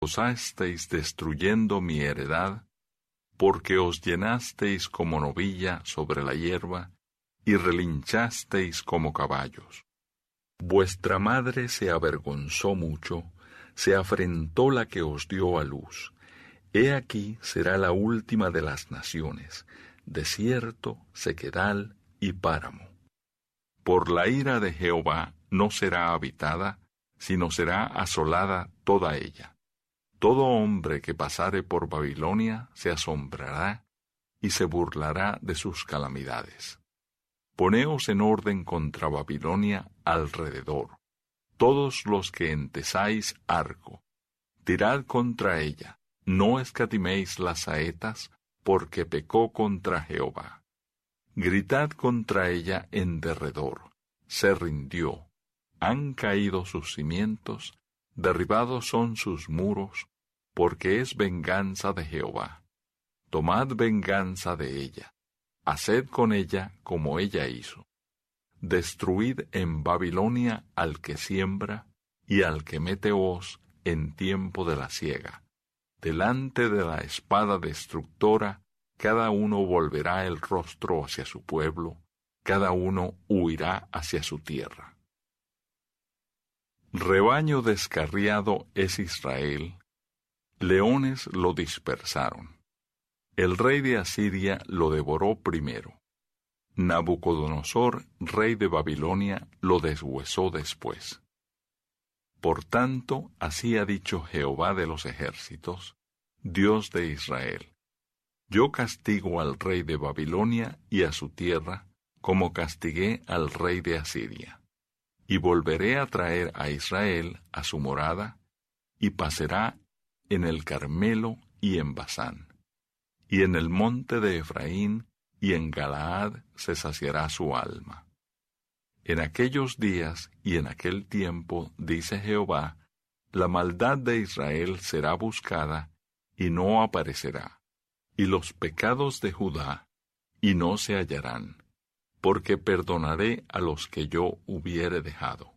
gozasteis destruyendo mi heredad, porque os llenasteis como novilla sobre la hierba, y relinchasteis como caballos. Vuestra madre se avergonzó mucho, se afrentó la que os dio a luz. He aquí será la última de las naciones, desierto, sequedal y páramo. Por la ira de Jehová no será habitada, sino será asolada toda ella. Todo hombre que pasare por Babilonia se asombrará y se burlará de sus calamidades. Poneos en orden contra Babilonia alrededor, todos los que entesáis arco. Tirad contra ella, no escatiméis las saetas, porque pecó contra Jehová. Gritad contra ella en derredor, se rindió. Han caído sus cimientos, derribados son sus muros, porque es venganza de Jehová. Tomad venganza de ella, haced con ella como ella hizo. Destruid en Babilonia al que siembra y al que mete hoz en tiempo de la siega. Delante de la espada destructora, cada uno volverá el rostro hacia su pueblo, cada uno huirá hacia su tierra. Rebaño descarriado es Israel, leones lo dispersaron. El rey de Asiria lo devoró primero. Nabucodonosor, rey de Babilonia, lo deshuesó después. Por tanto, así ha dicho Jehová de los ejércitos, Dios de Israel: Yo castigo al rey de Babilonia y a su tierra, como castigué al rey de Asiria. Y volveré a traer a Israel a su morada, y pasará en el Carmelo y en Basán. Y en el monte de Efraín y en Galaad se saciará su alma. En aquellos días y en aquel tiempo, dice Jehová, la maldad de Israel será buscada y no aparecerá, y los pecados de Judá y no se hallarán, porque perdonaré a los que yo hubiere dejado.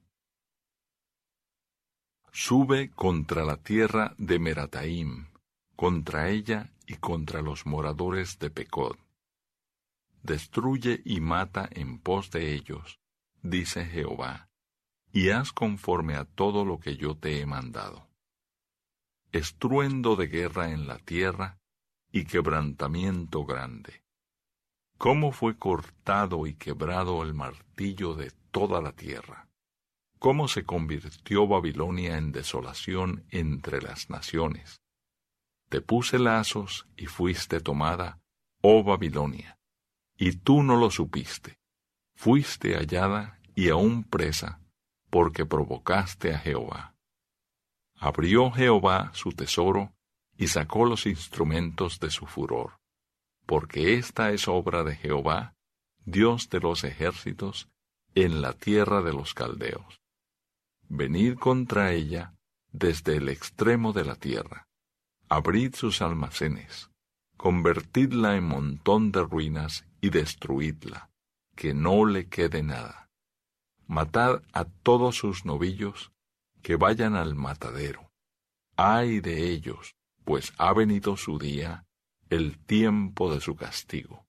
Sube contra la tierra de Merataim, contra ella y contra los moradores de Pecod. Destruye y mata en pos de ellos, dice Jehová, y haz conforme a todo lo que yo te he mandado. Estruendo de guerra en la tierra y quebrantamiento grande. ¿Cómo fue cortado y quebrado el martillo de toda la tierra? ¿Cómo se convirtió Babilonia en desolación entre las naciones? Te puse lazos y fuiste tomada, oh Babilonia, y tú no lo supiste. Fuiste hallada y aún presa, porque provocaste a Jehová. Abrió Jehová su tesoro y sacó los instrumentos de su furor, porque esta es obra de Jehová, Dios de los ejércitos, en la tierra de los caldeos. Venid contra ella desde el extremo de la tierra. Abrid sus almacenes, convertidla en montón de ruinas y destruidla, que no le quede nada. Matad a todos sus novillos, que vayan al matadero. Ay de ellos, pues ha venido su día, el tiempo de su castigo.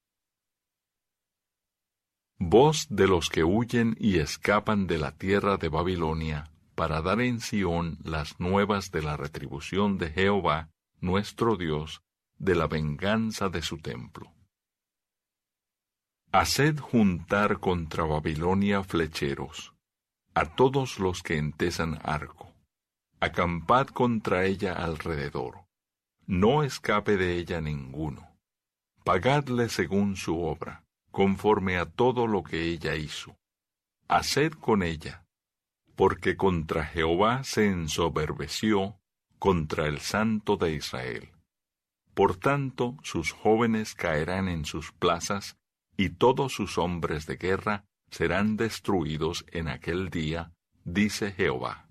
Voz de los que huyen y escapan de la tierra de Babilonia, para dar en Sión las nuevas de la retribución de Jehová, nuestro Dios, de la venganza de su templo. Haced juntar contra Babilonia flecheros, a todos los que entesan arco. Acampad contra ella alrededor. No escape de ella ninguno. Pagadle según su obra, conforme a todo lo que ella hizo. Haced con ella, porque contra Jehová se ensoberbeció, contra el Santo de Israel. Por tanto, sus jóvenes caerán en sus plazas, y todos sus hombres de guerra serán destruidos en aquel día, dice Jehová.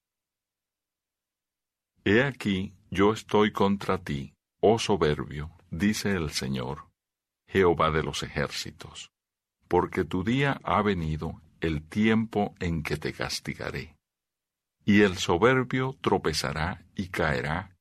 He aquí, yo estoy contra ti, oh soberbio, dice el Señor, Jehová de los ejércitos, porque tu día ha venido, el tiempo en que te castigaré. Y el soberbio tropezará y caerá,